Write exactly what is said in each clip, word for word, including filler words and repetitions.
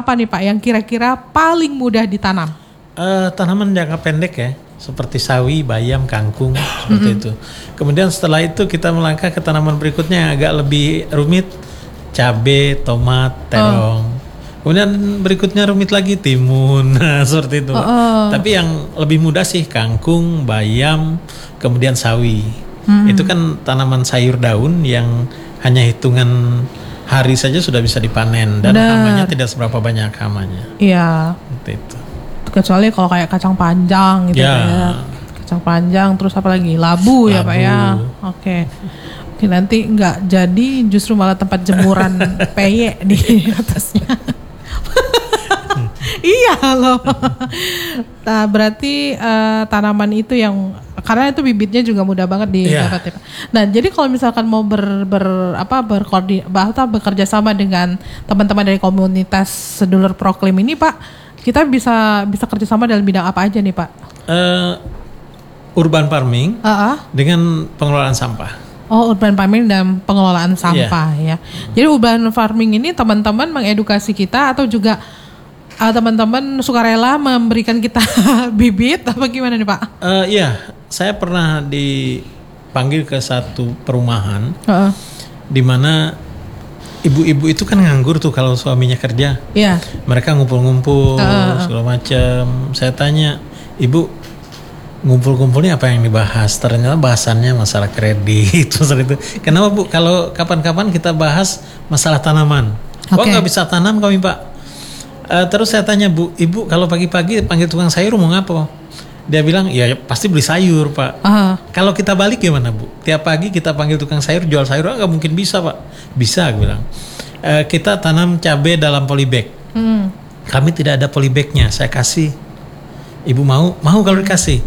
apa nih Pak yang kira-kira paling mudah ditanam? Uh, tanaman jangka pendek ya, seperti sawi, bayam, kangkung, seperti mm-hmm. itu. Kemudian setelah itu kita melangkah ke tanaman berikutnya yang agak lebih rumit, cabai, tomat, terong. Oh. Kemudian berikutnya rumit lagi, timun, nah, seperti itu. Oh, oh. Tapi yang lebih mudah sih kangkung, bayam, kemudian sawi. Hmm. Itu kan tanaman sayur daun yang hanya hitungan hari saja sudah bisa dipanen dan Benar. Hamanya tidak seberapa banyak hamanya. Iya. Seperti itu. Kecuali kalau kayak kacang panjang gitu ya. ya. Kacang panjang, terus apa lagi? Labu, Labu. ya Pak ya. Oke. Oke, nanti nggak jadi justru malah tempat jemuran peyek di atasnya. Iya loh. Nah, berarti uh, tanaman itu yang karena itu bibitnya juga mudah banget didapat. Yeah. Nah, jadi kalau misalkan mau ber, ber apa berkoordin bahwa bekerja sama dengan teman-teman dari komunitas sedulur Proklim ini, Pak, kita bisa bisa kerjasama dalam bidang apa aja nih, Pak? Uh, urban farming uh-uh. dengan pengelolaan sampah. Oh, urban farming dan pengelolaan sampah yeah. ya. Jadi urban farming ini teman-teman mengedukasi kita atau juga uh, teman-teman sukarela memberikan kita bibit apa gimana nih Pak? Uh, iya, saya pernah dipanggil ke satu perumahan uh-uh. di mana ibu-ibu itu kan nganggur tuh kalau suaminya kerja. Iya. Yeah. Mereka ngumpul-ngumpul uh-uh. segala macam. Saya tanya, ibu ngumpul-ngumpulnya apa yang dibahas? Ternyata bahasannya masalah kredit, masalah itu. Kenapa Bu? Kalau kapan-kapan kita bahas masalah tanaman. Okay. Oh nggak bisa tanam kami Pak. Uh, terus saya tanya Bu, Ibu kalau pagi-pagi panggil tukang sayur mau ngapa? Dia bilang, ya pasti beli sayur Pak. Uh-huh. Kalau kita balik gimana Bu? Tiap pagi kita panggil tukang sayur jual sayur, nggak mungkin bisa Pak. Bisa, aku bilang. Uh, kita tanam cabai dalam polybag. Hmm. Kami tidak ada polybagnya, saya kasih. Ibu mau? Mau kalau dikasih.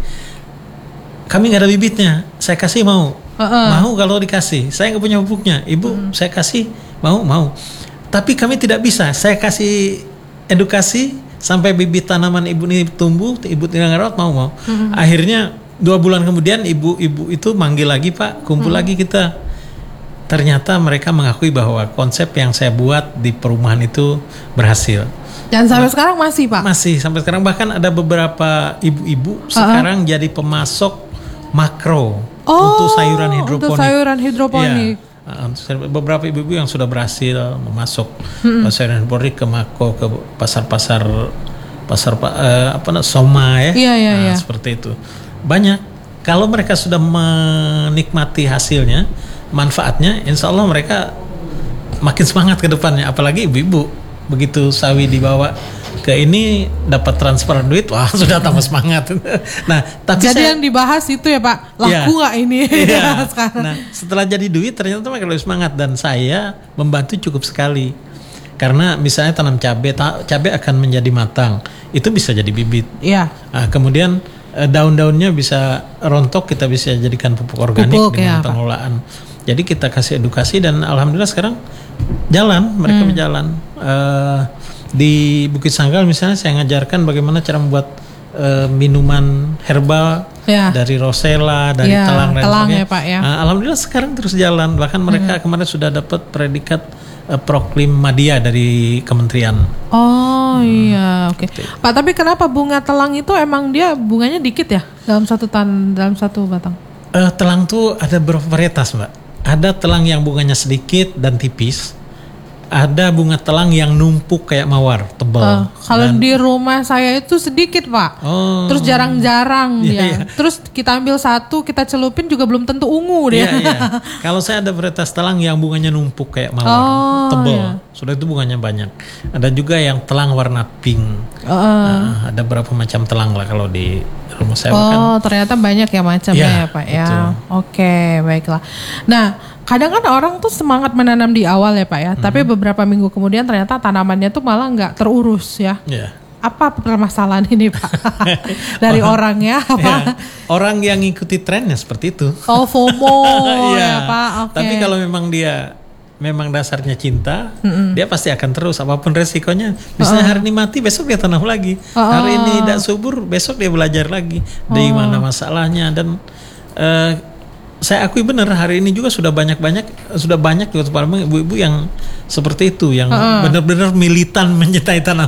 Kami nggak ada bibitnya, saya kasih mau. Uh-uh. Mau kalau dikasih. Saya nggak punya pupuknya. Ibu, hmm. saya kasih. Mau? Mau. Tapi kami tidak bisa. Saya kasih edukasi sampai bibit tanaman ibu ini tumbuh, ibu tidak ngerawat, mau mau. Hmm. Akhirnya dua bulan kemudian ibu-ibu itu manggil lagi Pak, kumpul hmm. lagi kita. Ternyata mereka mengakui bahwa konsep yang saya buat di perumahan itu berhasil. Dan sampai nah, sekarang masih Pak? Masih, sampai sekarang bahkan ada beberapa ibu-ibu uh-uh. sekarang jadi pemasok makro oh, untuk sayuran hidroponik. Untuk sayuran hidroponik. Ya, beberapa ibu-ibu yang sudah berhasil memasok hmm. sayuran hidroponik ke makro, ke pasar-pasar pasar uh, apa namanya Soma ya. Iya, iya, nah, iya. Seperti itu. Banyak. Kalau mereka sudah menikmati hasilnya, manfaatnya, insya Allah mereka makin semangat ke depannya. Apalagi ibu-ibu begitu sawi dibawa ke ini dapat transfer duit, wah sudah tambah semangat. Nah, tapi jadi saya, yang dibahas itu ya Pak, laku nggak ya, ini? Ya, sekarang. Nah, setelah jadi duit ternyata mereka lebih semangat dan saya membantu cukup sekali. Karena misalnya tanam cabai, ta- cabai akan menjadi matang, itu bisa jadi bibit. Iya. Nah, kemudian daun-daunnya bisa rontok, kita bisa jadikan pupuk organik pupuk, dengan ya, pengelolaan. Pak. Jadi kita kasih edukasi dan alhamdulillah sekarang jalan, mereka hmm. berjalan. Uh, di Bukit Sanggal misalnya saya ngajarkan bagaimana cara membuat uh, minuman herbal ya. Dari rosella, dari ya, telang dan telang ya, Pak, ya. Uh, alhamdulillah sekarang terus jalan. Bahkan mereka hmm. kemarin sudah dapat predikat uh, Proklim Madya dari kementerian. Oh hmm. iya, oke. Okay. Pak, tapi kenapa bunga telang itu emang dia bunganya dikit ya dalam satu tan dalam satu batang? Uh, telang tuh ada beberapa varietas, Mbak. Ada telang yang bunganya sedikit dan tipis. Ada bunga telang yang numpuk kayak mawar, tebal. Uh, kalau dan, di rumah saya itu sedikit Pak. Oh, terus jarang-jarang iya, dia. Iya. Terus kita ambil satu, kita celupin juga belum tentu ungu dia. Iya, iya. Kalau saya ada varietas telang yang bunganya numpuk kayak mawar, oh, tebal. Iya. Sudah itu bunganya banyak. Ada juga yang telang warna pink. Uh, nah, ada berapa macam telang lah kalau di rumah saya. Oh, kan. Ternyata banyak ya macamnya ya, ya Pak ya. Oke, baiklah. Nah, kadang kan orang tuh semangat menanam di awal ya Pak ya, hmm. tapi beberapa minggu kemudian ternyata tanamannya tuh malah nggak terurus ya. Yeah. Apa permasalahan ini Pak? Dari orangnya apa? Ya, orang yang ngikuti trennya seperti itu. Oh, FOMO ya Pak. Okay. Tapi kalau memang dia memang dasarnya cinta, mm-hmm. dia pasti akan terus apapun resikonya. Misalnya uh. hari ini mati, besok dia tanam lagi. Uh. Hari ini tidak subur, besok dia belajar lagi. Uh. Di mana masalahnya dan uh, saya akui benar hari ini juga sudah banyak-banyak sudah banyak juga ibu-ibu yang seperti itu yang uh-uh. benar-benar militan mencintai tanah